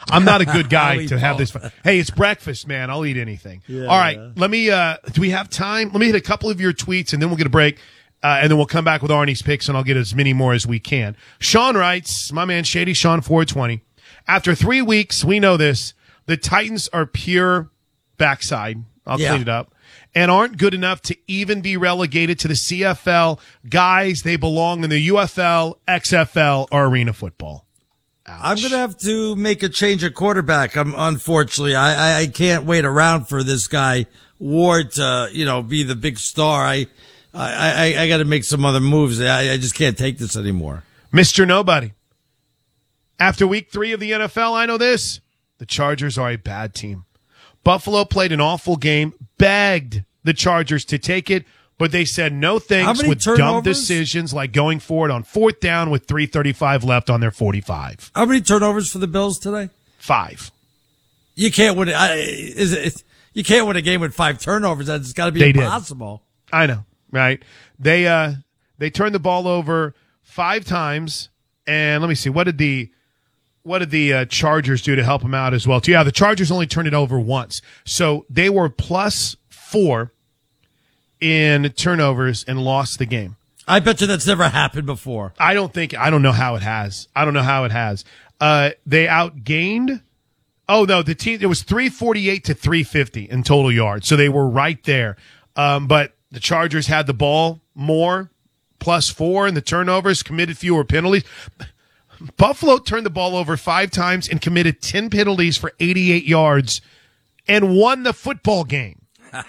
I'm not a good guy to have this. Hey, it's breakfast, man. I'll eat anything. Yeah, all right. Let me, do we have time? Let me hit a couple of your tweets and then we'll get a break. And then we'll come back with Arnie's picks and I'll get as many more as we can. Sean writes, my man Shady Sean 420. After 3 weeks, we know this. The Titans are pure backside. I'll clean it up. And aren't good enough to even be relegated to the CFL. Guys, they belong in the UFL, XFL, or arena football. Ouch. I'm going to have to make a change of quarterback. Unfortunately, I can't wait around for this guy Ward to, be the big star. I got to make some other moves. I just can't take this anymore. Mr. Nobody. After week 3 of the NFL, I know this. The Chargers are a bad team. Buffalo played an awful game, begged the Chargers to take it, but they said no thanks with dumb decisions like going for it on 4th down with 3:35 left on their 45. How many turnovers for the Bills today? 5. You can't win you can't win a game with 5 turnovers. That's got to be impossible. I know, right? They turned the ball over 5 times, and let me see, what did the Chargers do to help them out as well? Yeah, the Chargers only turned it over once. So they were +4 in turnovers and lost the game. I bet you that's never happened before. I don't know how it has. They outgained. Oh, no, the team, it was 348 to 350 in total yards. So they were right there. But the Chargers had the ball more, +4 in the turnovers, committed fewer penalties. Buffalo turned the ball over 5 times and committed 10 penalties for 88 yards and won the football game.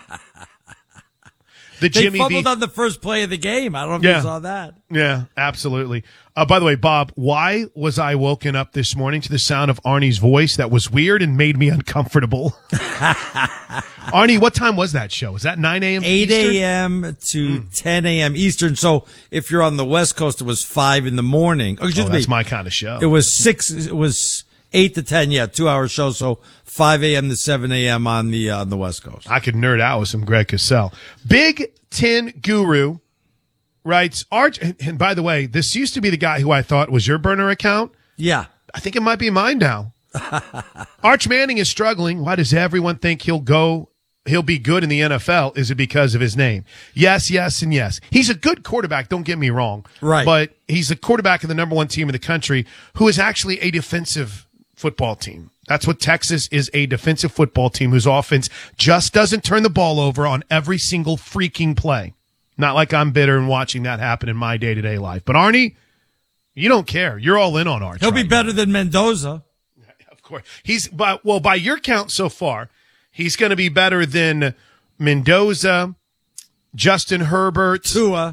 They fumbled on the first play of the game. I don't know if you saw that. Yeah, absolutely. By the way, Bob, why was I woken up this morning to the sound of Arnie's voice that was weird and made me uncomfortable? Arnie, what time was that show? Was that 9 a.m. 8 a.m. to 10 a.m. Eastern. So if you're on the West Coast, it was 5 in the morning. That's my kind of show. It was 8 to 10, 2-hour show. So 5 a.m. to 7 a.m. on the West Coast. I could nerd out with some Greg Cosell. Big Ten Guru writes, Arch, and by the way, this used to be the guy who I thought was your burner account. Yeah. I think it might be mine now. Arch Manning is struggling. Why does everyone think he'll be good in the NFL? Is it because of his name? Yes, and yes. He's a good quarterback, don't get me wrong. Right. But he's a quarterback of the number 1 team in the country who is actually a defensive football team. That's what Texas is, a defensive football team whose offense just doesn't turn the ball over on every single freaking play. Not like I'm bitter and watching that happen in my day-to-day life. But Arnie, you don't care. You're all in on Arch. He'll be better than Mendoza. Of course. By your count so far, he's going to be better than Mendoza, Justin Herbert, Tua,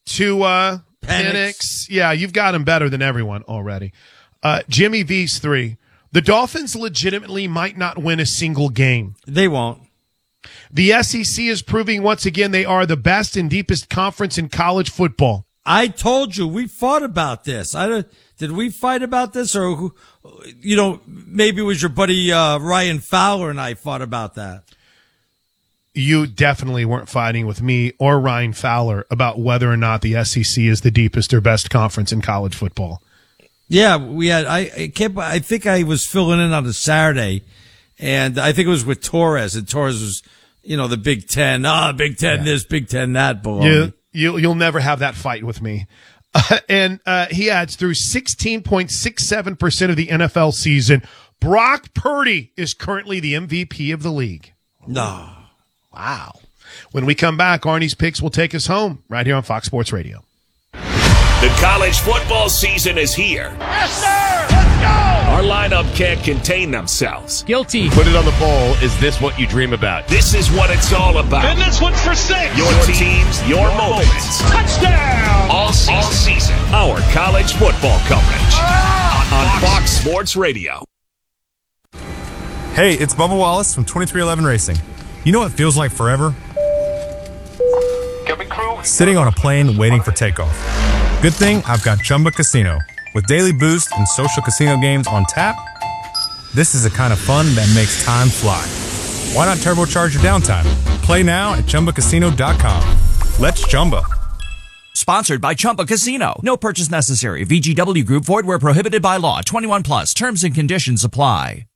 Penix. Yeah, you've got him better than everyone already. Jimmy V's 3. The Dolphins legitimately might not win a single game. They won't. The SEC is proving once again they are the best and deepest conference in college football. I told you, we fought about this. Did we fight about this? Or, maybe it was your buddy Ryan Fowler and I fought about that. You definitely weren't fighting with me or Ryan Fowler about whether or not the SEC is the deepest or best conference in college football. Yeah, we had. I think I was filling in on a Saturday, and I think it was with Torres, and Torres was, the Big Ten. Big Ten this, Big Ten that. You'll never have that fight with me. And he adds, through 16.67% of the NFL season, Brock Purdy is currently the MVP of the league. No, wow. When we come back, Arnie's picks will take us home right here on Fox Sports Radio. The college football season is here. Yes, sir! Let's go! Our lineup can't contain themselves. Guilty. Put it on the bowl. Is this what you dream about? This is what it's all about. And this one's for 6. Your teams, your moments. Touchdown! All season. Our college football coverage on Fox Sports Radio. Hey, it's Bubba Wallace from 2311 Racing. You know what feels like forever? Sitting on a plane waiting for takeoff. Good thing I've got Chumba Casino. With daily boost and social casino games on tap, this is the kind of fun that makes time fly. Why not turbocharge your downtime? Play now at ChumbaCasino.com. Let's Chumba. Sponsored by Chumba Casino. No purchase necessary. VGW Group. Void where prohibited by law. 21 plus. Terms and conditions apply.